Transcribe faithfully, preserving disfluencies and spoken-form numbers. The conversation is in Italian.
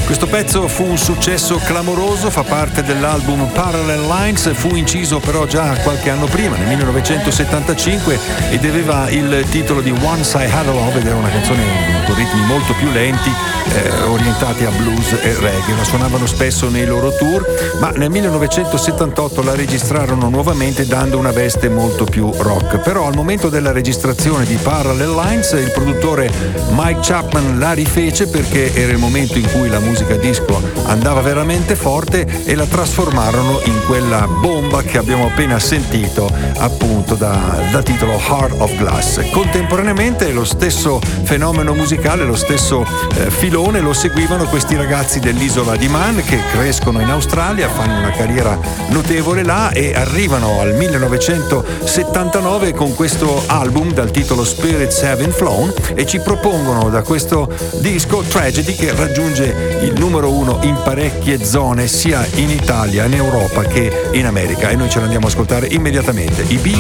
Questo pezzo fu un successo clamoroso, fa parte dell'album Parallel Lines, fu inciso però già qualche anno prima, nel millenovecentosettantacinque, ed aveva il titolo di Once I Had a Love, ed era una canzone con ritmi molto più lenti, eh, orientati a blues e reggae. La suonavano spesso nei loro tour, ma nel millenovecentosettantotto la registrarono nuovamente dando una veste molto più rock. Però al momento della registrazione di Parallel Lines il produttore Mike Chapman la rifece, perché era il momento in cui la musica disco andava veramente forte, e la trasformarono in quella bomba che abbiamo appena sentito, appunto da, da titolo Heart of Glass. Contemporaneamente lo stesso fenomeno musicale, lo stesso eh, filone lo seguivano questi ragazzi dell'isola di Man, che crescono in Australia, fanno una carriera notevole là e arrivano al millenovecentosettantanove con questo album dal titolo Spirits Having Flown, e ci propongono da questo disco Tragedy, che raggiunge il numero uno in parecchie zone sia in Italia, in Europa che in America, e noi ce l'andiamo a ascoltare immediatamente. I